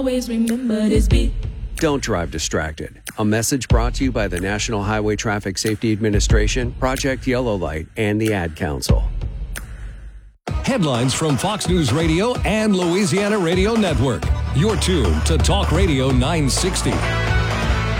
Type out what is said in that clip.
Always remember this beat. Don't drive distracted. A message brought to you by the National Highway Traffic Safety Administration, Project Yellow Light, and the Ad Council. Headlines from Fox News Radio and Louisiana Radio Network. You're tuned to Talk Radio 960.